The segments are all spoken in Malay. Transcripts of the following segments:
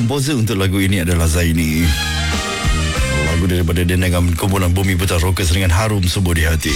Komposer untuk lagu ini adalah Zaini. Lagu daripada dendangan kumpulan Bumi Putar Rockers dengan Harum Subuh di Hati.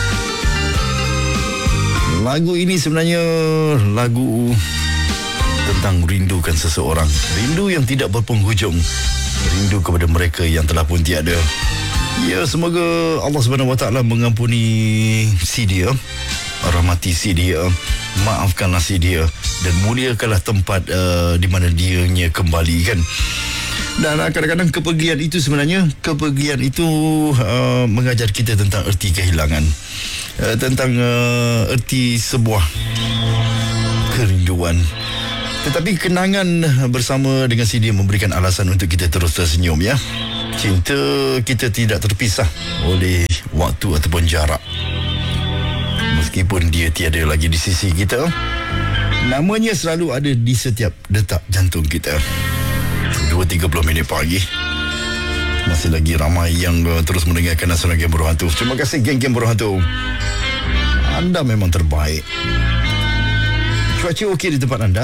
Lagu ini sebenarnya lagu tentang rindukan seseorang. Rindu yang tidak berpenghujung. Rindu kepada mereka yang telah pun tiada. Ya, semoga Allah SWT mengampuni si dia, rahmati si dia, maafkanlah si dia, dan muliakanlah tempat di mana dianya kembali, kan. Dan kadang-kadang kepergian itu sebenarnya mengajar kita tentang erti kehilangan, tentang erti sebuah kerinduan. Tetapi kenangan bersama dengan si dia memberikan alasan untuk kita terus tersenyum, ya. Cinta kita tidak terpisah oleh waktu ataupun jarak. Meskipun dia tiada lagi di sisi kita, namanya selalu ada di setiap detak jantung kita. 2.30 minit pagi. Masih lagi ramai yang terus mendengarkan Nasional Geng Berhantu. Terima kasih geng-geng Berhantu. Anda memang terbaik. Cuaca okey di tempat anda?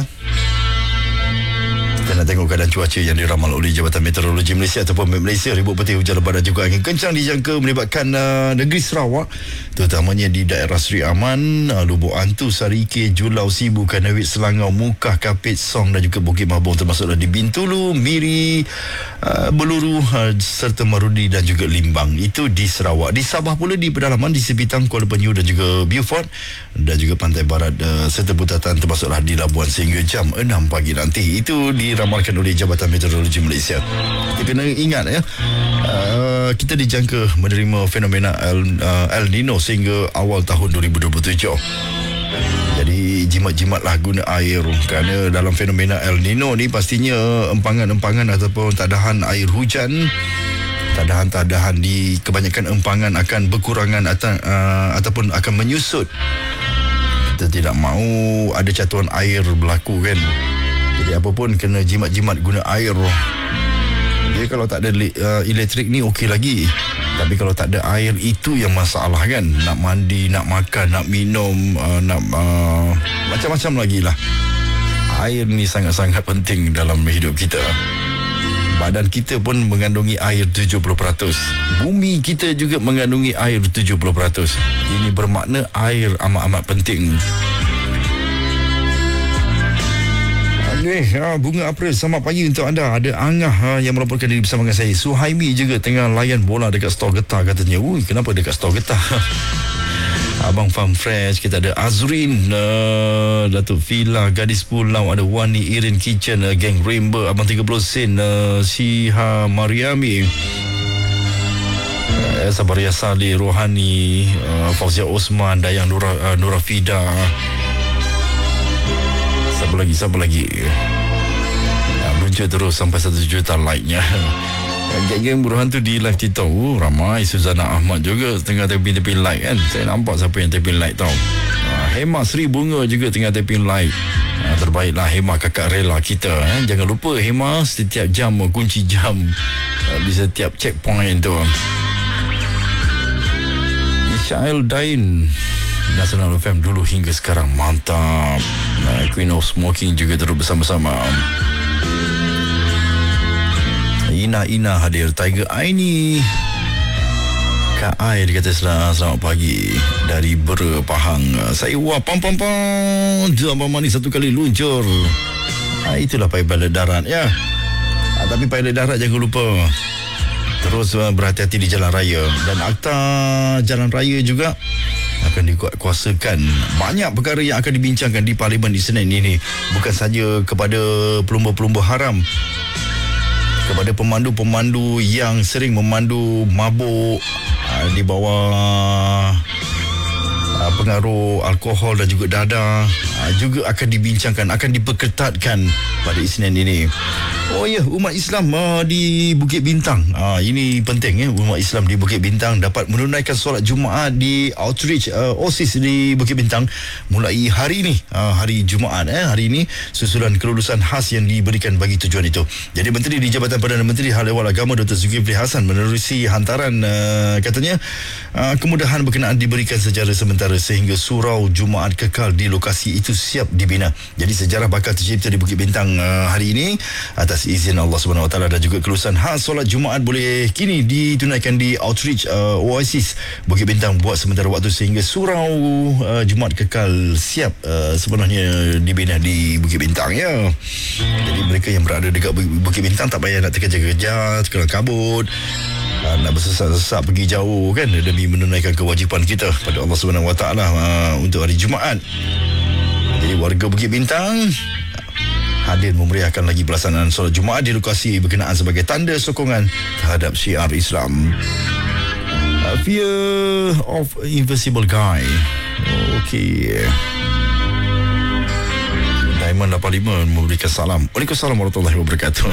Kita nak tengok keadaan cuaca yang diramal oleh Jabatan Meteorologi Malaysia ataupun MET Malaysia. Ribut peti, hujan lebat dan juga angin kencang dijangka melibatkan negeri Sarawak, terutamanya di daerah Seri Aman, Lubuk Antu, Sarike, Julau, Sibu, Kanawit, Selangor, Mukah, Kapit, Song dan juga Bukit Mabung, termasuklah di Bintulu, Miri, Beluru serta Marudi dan juga Limbang. Itu di Sarawak. Di Sabah pula di pedalaman di Sipitang, Kuala Penyu dan juga Beaufort dan juga pantai barat serta Butatan, termasuklah di Labuan sehingga jam 6 pagi nanti. Itu diramalkan oleh Jabatan Meteorologi Malaysia. Kita kena ingat, ya, kita dijangka menerima fenomena El Nino sehingga awal tahun 2027. Jadi jimat-jimatlah guna air, kerana dalam fenomena El Nino ni pastinya empangan-empangan ataupun tadahan air hujan, tadahan di kebanyakan empangan akan berkurangan ataupun akan menyusut. Kita tidak mahu ada catuan air berlaku, kan. Jadi apa pun kena jimat-jimat guna air. Jadi kalau tak ada elektrik ni okey lagi. Tapi kalau tak ada air, itu yang masalah, kan. Nak mandi, nak makan, nak minum, nak macam-macam lagi lah. Air ni sangat-sangat penting dalam hidup kita. Badan kita pun mengandungi air 70%. Bumi kita juga mengandungi air 70%. Ini bermakna air amat-amat penting. Bunga April, selamat pagi untuk anda. Ada Angah yang melaporkan diri bersama dengan saya. Suhaimi juga tengah layan bola dekat stor getah katanya. Ui, kenapa dekat stor getah? Abang Farm Fresh. Kita ada Azrin, Datuk Fila, Gadis Pulau, ada Wani, Irin Kitchen, Geng Rainbow, Abang 30 Sen, Siha Mariami, Sabaria Saleh, Rohani, Fauzia Osman, Dayang Nura Fida. Siapa lagi? Muncul terus sampai 1 juta like-nya. Geng-geng Berhantu di live TikTok. Ramai. Suzana Ahmad juga tengah tepi-tepi like, kan. Saya nampak siapa yang tepi like tau. Hema Sri Bunga juga tengah tepi like. Terbaiklah Hema, kakak rela kita. Jangan lupa Hema setiap jam kunci jam di setiap checkpoint tu. Isyail Dain, Nasional FM dulu hingga sekarang, mantap. Queen of Smoking juga terus bersama-sama. Ina hadir. Tiger Aini, Kak Ai, dia kata selamat pagi dari Bera Pahang. Saya pam Abang Mani satu kali luncur. Itulah pilot darat, ya. Tapi pilot darat jangan lupa terus berhati-hati di jalan raya. Dan akta jalan raya juga akan dikuatkuasakan. Banyak perkara yang akan dibincangkan di Parlimen di Senin ini. Bukan saja kepada pelumba-pelumba haram, kepada pemandu-pemandu yang sering memandu mabuk di bawah pengaruh alkohol dan juga dadah, juga akan dibincangkan, akan diperketatkan pada Isnin ini. Oh ya, umat Islam di Bukit Bintang. Ini penting, ya. Umat Islam di Bukit Bintang dapat menunaikan solat Jumaat di Outreach OSIS di Bukit Bintang mulai hari ini hari Jumaat hari ini susulan kelulusan khas yang diberikan bagi tujuan itu. Jadi Menteri di Jabatan Perdana Menteri Hal Ehwal Agama Dr. Zulkifli Hasan menerusi hantaran katanya kemudahan berkenaan diberikan secara sementara sehingga surau Jumaat kekal di lokasi itu siap dibina. Jadi sejarah bakal tercipta di Bukit Bintang hari ini atas izin Allah SWT, dan juga kelulusan khas solat Jumaat boleh kini ditunaikan di Outreach Oasis Bukit Bintang buat sementara waktu sehingga surau Jumaat kekal siap sebenarnya dibina di Bukit Bintang ya. Jadi mereka yang berada dekat Bukit Bintang tak payah nak terkejar-kejar, keluar kabut, nak bersesak-sesak pergi jauh kan, demi menunaikan kewajipan kita pada Allah SWT untuk hari Jumaat. Jadi warga Bukit Bintang hadir memeriahkan lagi pelaksanaan solat Jumaat di lokasi berkenaan sebagai tanda sokongan terhadap syiar Islam. Fear of Invisible Guy. Okey. Diamond 85 memberikan salam. Waalaikumsalam warahmatullahi wabarakatuh.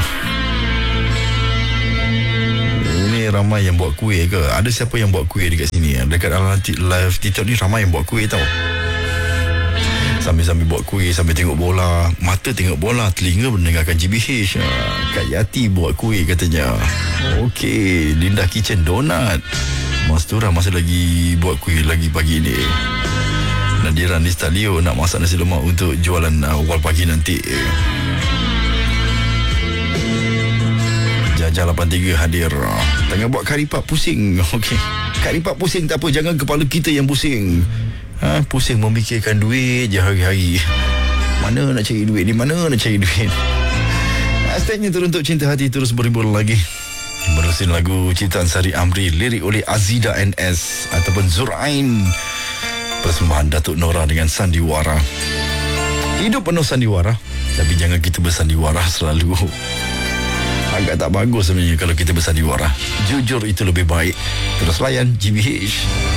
Ini ramai yang buat kuih ke? Ada siapa yang buat kuih dekat sini? Dekat dalam live TikTok ni ramai yang buat kuih tau. Sambil-sambil buat kuih, sambil tengok bola. Mata tengok bola, telinga mendengarkan GBH. Kak Yati buat kuih katanya. Okey, Linda Kitchen Donut. Mastura masih lagi buat kuih lagi pagi ni. Nadira Nistalio nak masak nasi lemak untuk jualan awal pagi nanti. Jajah 83 hadir. Tengah buat karipat pusing. Okey, karipat pusing tak apa, jangan kepala kita yang pusing. Pusing memikirkan duit je hari-hari. Mana nak cari duit ni, mana nak cari duit. Hashtagnya teruntuk cinta hati terus beribul lagi. Berusin lagu ciptaan Sari Amri, lirik oleh Azida NS ataupun Zurain, persembahan Datuk Nora dengan sandiwara. Hidup penuh sandiwara, tapi jangan kita bersandiwara selalu. Agak tak bagus sebenarnya kalau kita bersandiwara. Jujur itu lebih baik. Terus layan GBH.